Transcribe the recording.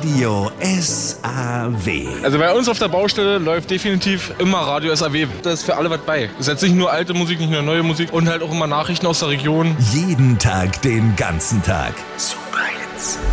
Radio SAW. Also bei uns auf der Baustelle läuft definitiv immer Radio SAW. Da ist für alle was bei. Das ist jetzt nicht nur alte Musik, nicht nur neue Musik und halt auch immer Nachrichten aus der Region. Jeden Tag, den ganzen Tag. Super Hits.